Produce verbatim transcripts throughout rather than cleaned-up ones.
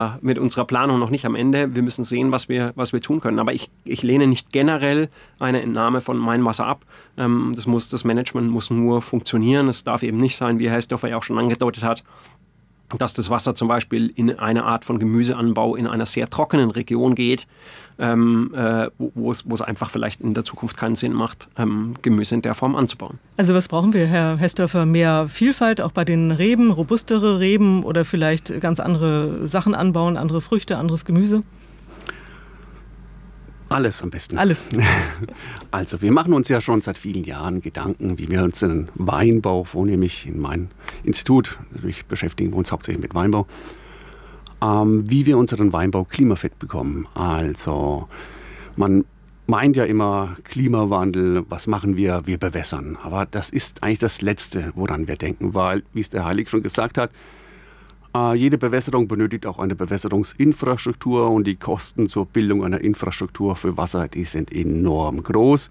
mit unserer Planung noch nicht am Ende. Wir müssen sehen, was wir, was wir tun können. Aber ich, ich lehne nicht generell eine Entnahme von Mainwasser ab. Ähm, das, muss, das Management muss nur funktionieren. Es darf eben nicht sein, wie Herr Hessdorfer ja auch schon angedeutet hat, dass das Wasser zum Beispiel in eine Art von Gemüseanbau in einer sehr trockenen Region geht, ähm, äh, wo, wo, es, wo es einfach vielleicht in der Zukunft keinen Sinn macht, ähm, Gemüse in der Form anzubauen. Also was brauchen wir, Herr Hessdorfer? Mehr Vielfalt auch bei den Reben, robustere Reben oder vielleicht ganz andere Sachen anbauen, andere Früchte, anderes Gemüse? Alles am besten. Alles. Also wir machen uns ja schon seit vielen Jahren Gedanken, wie wir uns den Weinbau, vornehmlich in meinem Institut, natürlich beschäftigen wir uns hauptsächlich mit Weinbau, ähm, wie wir unseren Weinbau klimafit bekommen. Also man meint ja immer Klimawandel, was machen wir? Wir bewässern. Aber das ist eigentlich das Letzte, woran wir denken, weil, wie es der Heilig schon gesagt hat, Uh, jede Bewässerung benötigt auch eine Bewässerungsinfrastruktur und die Kosten zur Bildung einer Infrastruktur für Wasser, die sind enorm groß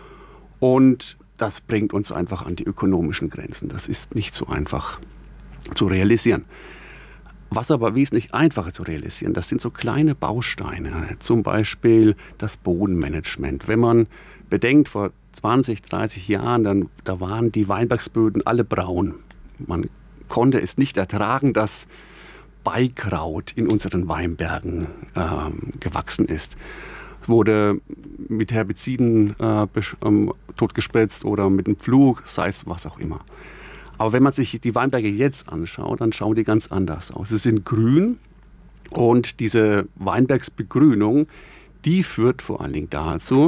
und das bringt uns einfach an die ökonomischen Grenzen. Das ist nicht so einfach zu realisieren. Was aber wesentlich einfacher zu realisieren, das sind so kleine Bausteine, zum Beispiel das Bodenmanagement. Wenn man bedenkt, vor zwanzig, dreißig Jahren, dann, da waren die Weinbergsböden alle braun. Man konnte es nicht ertragen, dass Beikraut in unseren Weinbergen ähm, gewachsen ist. Es wurde mit Herbiziden äh, ähm, totgespritzt oder mit dem Pflug, sei es was auch immer. Aber wenn man sich die Weinberge jetzt anschaut, dann schauen die ganz anders aus. Sie sind grün und diese Weinbergsbegrünung, die führt vor allen Dingen dazu,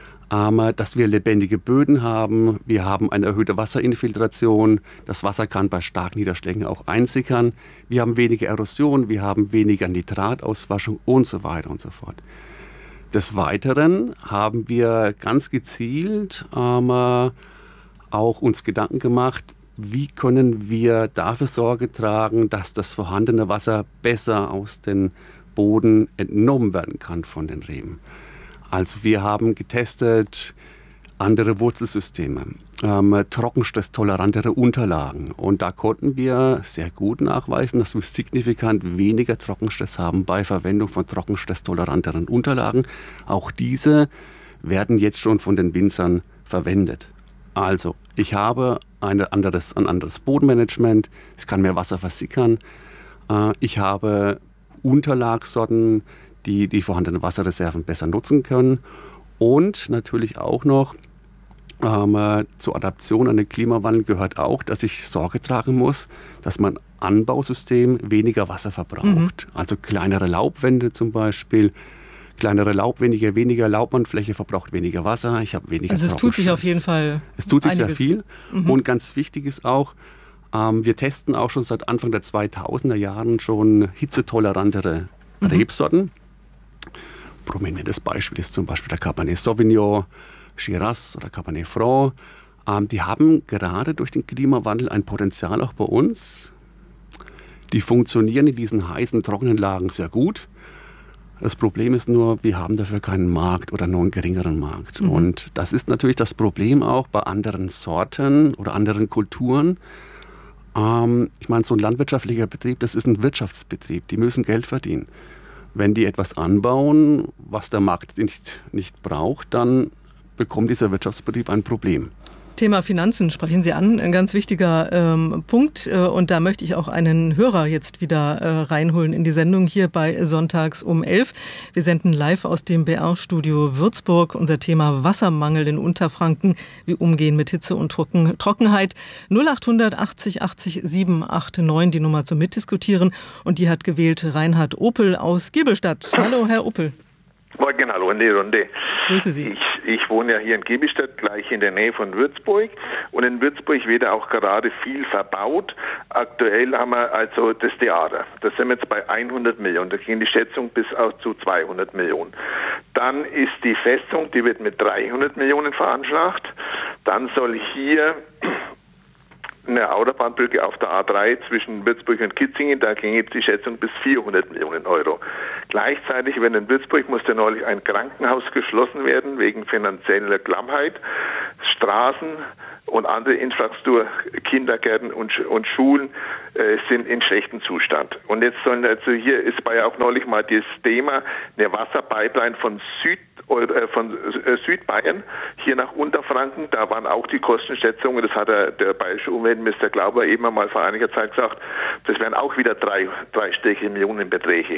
dass wir lebendige Böden haben, wir haben eine erhöhte Wasserinfiltration, das Wasser kann bei starken Niederschlägen auch einsickern, wir haben weniger Erosion, wir haben weniger Nitratauswaschung und so weiter und so fort. Des Weiteren haben wir ganz gezielt ähm, auch uns Gedanken gemacht, wie können wir dafür Sorge tragen, dass das vorhandene Wasser besser aus dem Boden entnommen werden kann von den Reben. Also wir haben getestet andere Wurzelsysteme, ähm, trockenstresstolerantere Unterlagen. Und da konnten wir sehr gut nachweisen, dass wir signifikant weniger Trockenstress haben bei Verwendung von trockenstresstoleranteren Unterlagen. Auch diese werden jetzt schon von den Winzern verwendet. Also ich habe ein anderes, ein anderes Bodenmanagement, es kann mehr Wasser versickern. Äh, ich habe Unterlagssorten, die die vorhandenen Wasserreserven besser nutzen können. Und natürlich auch noch ähm, zur Adaption an den Klimawandel gehört auch, dass ich Sorge tragen muss, dass mein Anbausystem weniger Wasser verbraucht. Mhm. Also kleinere Laubwände zum Beispiel. Kleinere Laubwände, weniger Laubwandfläche verbraucht weniger Wasser. Ich habe weniger Also es tut sich auf jeden Fall Es tut sich einiges. sehr viel. Mhm. Und ganz wichtig ist auch, ähm, wir testen auch schon seit Anfang der zweitausender Jahren schon hitzetolerantere mhm. Rebsorten. Prominentes Beispiel ist zum Beispiel der Cabernet Sauvignon, Shiraz oder Cabernet Franc. Ähm, die haben gerade durch den Klimawandel ein Potenzial auch bei uns. Die funktionieren in diesen heißen, trockenen Lagen sehr gut. Das Problem ist nur, wir haben dafür keinen Markt oder nur einen geringeren Markt. Mhm. Und das ist natürlich das Problem auch bei anderen Sorten oder anderen Kulturen. Ähm, ich meine, so ein landwirtschaftlicher Betrieb, das ist ein Wirtschaftsbetrieb. Die müssen Geld verdienen. Wenn die etwas anbauen, was der Markt nicht, nicht braucht, dann bekommt dieser Wirtschaftsbetrieb ein Problem. Thema Finanzen sprechen Sie an, ein ganz wichtiger ähm, Punkt. Äh, und da möchte ich auch einen Hörer jetzt wieder äh, reinholen in die Sendung hier bei Sonntags um elf. Wir senden live aus dem B R-Studio Würzburg. Unser Thema Wassermangel in Unterfranken. Wie umgehen mit Hitze und Trocken- Trockenheit. null achthundert achtzig achtzig siebenhundertneunundachtzig, die Nummer zum Mitdiskutieren. Und die hat gewählt Reinhard Opel aus Giebelstadt. Hallo, Herr Opel. Morgen, hallo in die Runde. Grüße Sie. Ich, ich wohne ja hier in Giebelstadt, gleich in der Nähe von Würzburg. Und in Würzburg wird auch gerade viel verbaut. Aktuell haben wir also das Theater. Da sind wir jetzt bei hundert Millionen. Da ging die Schätzung bis auch zu zweihundert Millionen. Dann ist die Festung, die wird mit dreihundert Millionen veranschlagt. Dann soll hier eine Autobahnbrücke auf der A drei zwischen Würzburg und Kitzingen, da ging jetzt die Schätzung bis vierhundert Millionen Euro. Gleichzeitig, wenn in Würzburg musste neulich ein Krankenhaus geschlossen werden wegen finanzieller Klammheit. Straßen und andere Infrastruktur, Kindergärten und, und Schulen äh, sind in schlechtem Zustand. Und jetzt sollen, also hier ist war ja auch neulich mal das Thema, eine Wasserpipeline von Süd äh, von äh, Südbayern hier nach Unterfranken. Da waren auch die Kostenschätzungen, das hat der, der bayerische Umweltminister Glauber eben mal vor einiger Zeit gesagt, das wären auch wieder drei, dreistellige Millionenbeträge.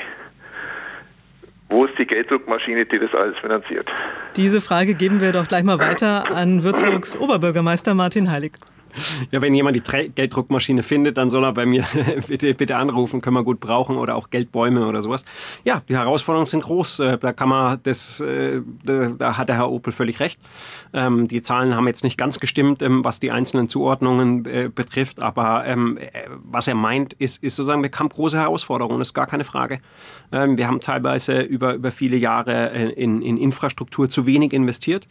Wo ist die Gelddruckmaschine, die das alles finanziert? Diese Frage geben wir doch gleich mal weiter an Würzburgs Oberbürgermeister Martin Heilig. Ja, wenn jemand die Tre- Gelddruckmaschine findet, dann soll er bei mir bitte, bitte anrufen, können wir gut brauchen, oder auch Geldbäume oder sowas. Ja, die Herausforderungen sind groß. Da kann man das, da hat der Herr Opel völlig recht. Die Zahlen haben jetzt nicht ganz gestimmt, was die einzelnen Zuordnungen betrifft, aber was er meint, ist, ist sozusagen, wir haben große Herausforderungen, das ist gar keine Frage. Wir haben teilweise über, über viele Jahre in, in Infrastruktur zu wenig investiert,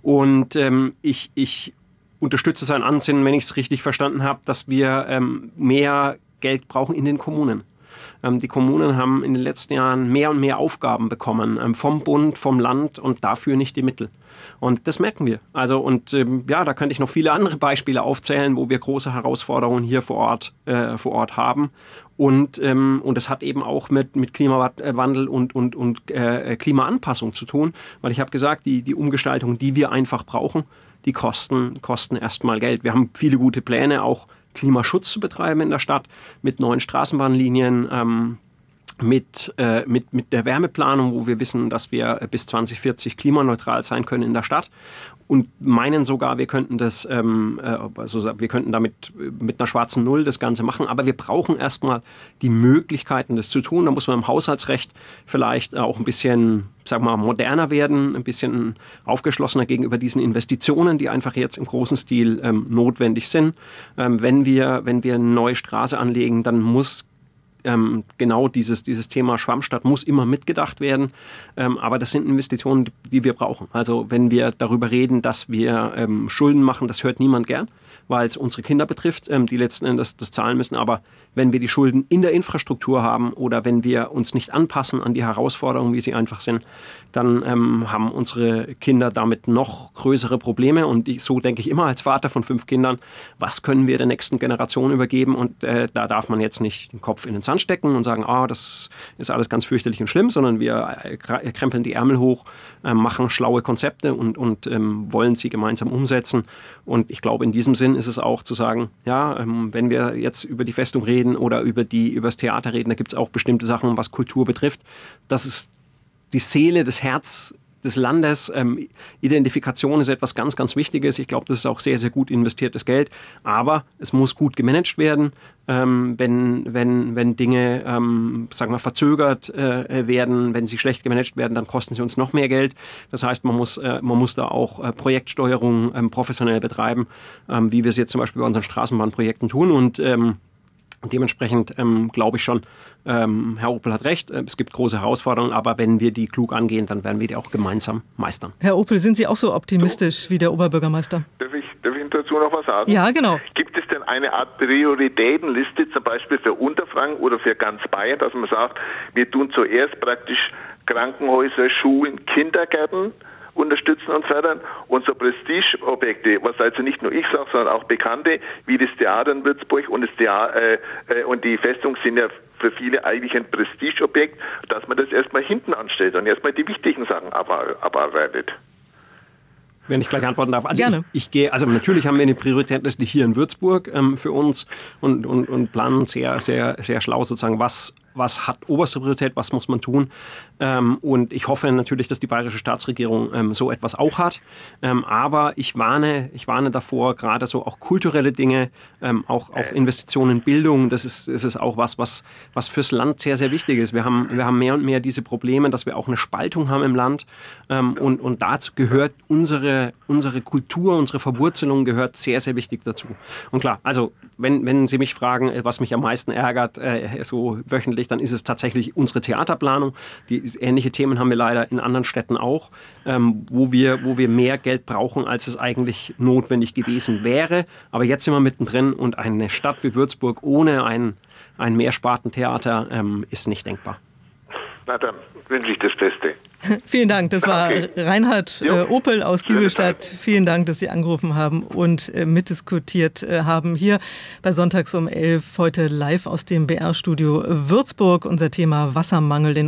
und ich, ich unterstütze sein Ansinnen, wenn ich es richtig verstanden habe, dass wir ähm, mehr Geld brauchen in den Kommunen. Ähm, die Kommunen haben in den letzten Jahren mehr und mehr Aufgaben bekommen, ähm, vom Bund, vom Land, und dafür nicht die Mittel. Und das merken wir. Also, und ähm, ja, da könnte ich noch viele andere Beispiele aufzählen, wo wir große Herausforderungen hier vor Ort, äh, vor Ort haben. Und, ähm, und das hat eben auch mit, mit Klimawandel und, und, und äh, Klimaanpassung zu tun, weil ich habe gesagt, die, die Umgestaltung, die wir einfach brauchen, die kosten, kosten erstmal Geld. Wir haben viele gute Pläne, auch Klimaschutz zu betreiben in der Stadt, mit neuen Straßenbahnlinien, ähm, mit, äh, mit, mit der Wärmeplanung, wo wir wissen, dass wir bis zwanzig vierzig klimaneutral sein können in der Stadt, und meinen sogar, wir könnten das, ähm, also wir könnten damit mit einer schwarzen Null das Ganze machen. Aber wir brauchen erstmal die Möglichkeiten, das zu tun. Da muss man im Haushaltsrecht vielleicht auch ein bisschen, sagen wir mal, moderner werden, ein bisschen aufgeschlossener gegenüber diesen Investitionen, die einfach jetzt im großen Stil ähm, notwendig sind. Ähm, wenn wir, wenn wir eine neue Straße anlegen, dann muss Ähm, genau dieses, dieses Thema Schwammstadt muss immer mitgedacht werden. Ähm, aber das sind Investitionen, die wir brauchen. Also wenn wir darüber reden, dass wir ähm, Schulden machen, das hört niemand gern, weil es unsere Kinder betrifft, ähm, die letzten Endes das zahlen müssen. Aber wenn wir die Schulden in der Infrastruktur haben oder wenn wir uns nicht anpassen an die Herausforderungen, wie sie einfach sind, dann ähm, haben unsere Kinder damit noch größere Probleme. Und ich, so denke ich immer als Vater von fünf Kindern, was können wir der nächsten Generation übergeben? Und äh, da darf man jetzt nicht den Kopf in den Sand stecken und sagen, ah, das ist alles ganz fürchterlich und schlimm, sondern wir äh, krempeln die Ärmel hoch, äh, machen schlaue Konzepte und, und ähm, wollen sie gemeinsam umsetzen. Und ich glaube, in diesem Sinn ist es auch zu sagen, ja, ähm, wenn wir jetzt über die Festung reden oder über, die, über das Theater reden, da gibt es auch bestimmte Sachen, was Kultur betrifft. Das ist die Seele, das Herz des Landes. Ähm, Identifikation ist etwas ganz, ganz Wichtiges. Ich glaube, das ist auch sehr, sehr gut investiertes Geld. Aber es muss gut gemanagt werden. Ähm, wenn, wenn, wenn Dinge, ähm, sagen wir, verzögert äh, werden, wenn sie schlecht gemanagt werden, dann kosten sie uns noch mehr Geld. Das heißt, man muss, äh, man muss da auch äh, Projektsteuerung ähm, professionell betreiben, ähm, wie wir es jetzt zum Beispiel bei unseren Straßenbahnprojekten tun. Und ähm, dementsprechend ähm, glaube ich schon, ähm, Herr Opel hat recht, äh, es gibt große Herausforderungen, aber wenn wir die klug angehen, dann werden wir die auch gemeinsam meistern. Herr Opel, sind Sie auch so optimistisch so, wie der Oberbürgermeister? Darf ich, darf ich dazu noch was sagen? Ja, genau. Gibt es denn eine Art Prioritätenliste, zum Beispiel für Unterfranken oder für ganz Bayern, dass man sagt, wir tun zuerst praktisch Krankenhäuser, Schulen, Kindergärten unterstützen und fördern, und so Prestigeobjekte, was also nicht nur ich sage, sondern auch Bekannte, wie das Theater in Würzburg und das Theater, äh, äh, und die Festung sind ja für viele eigentlich ein Prestigeobjekt, dass man das erstmal hinten anstellt und erstmal die wichtigen Sachen abarbeitet. Wenn ich gleich antworten darf. Also Gerne. Ich, ich gehe, also natürlich haben wir eine Prioritätliste hier in Würzburg ähm, für uns und, und, und planen sehr, sehr, sehr schlau sozusagen, was, was hat oberste Priorität, was muss man tun. Ähm, und ich hoffe natürlich, dass die bayerische Staatsregierung ähm, so etwas auch hat. Ähm, aber ich warne, ich warne davor, gerade so auch kulturelle Dinge, ähm, auch, auch Investitionen in Bildung, das ist, das ist auch was, was, was fürs Land sehr, sehr wichtig ist. Wir haben, wir haben mehr und mehr diese Probleme, dass wir auch eine Spaltung haben im Land. Ähm, und, und dazu gehört unsere Unsere Kultur, unsere Verwurzelung gehört sehr, sehr wichtig dazu. Und klar, also wenn, wenn Sie mich fragen, was mich am meisten ärgert, äh, so wöchentlich, dann ist es tatsächlich unsere Theaterplanung. Die ähnliche Themen haben wir leider in anderen Städten auch, ähm, wo wir, wo wir mehr Geld brauchen, als es eigentlich notwendig gewesen wäre. Aber jetzt sind wir mittendrin, und eine Stadt wie Würzburg ohne ein, ein Mehrspartentheater ähm, ist nicht denkbar. Na dann wünsche ich das Beste. Vielen Dank. Das war okay. Reinhard äh, Opel aus Giebelstadt. Vielen Dank, dass Sie angerufen haben und äh, mitdiskutiert äh, haben. Hier bei Sonntags um elf, heute live aus dem B R-Studio Würzburg. Unser Thema Wassermangel. Den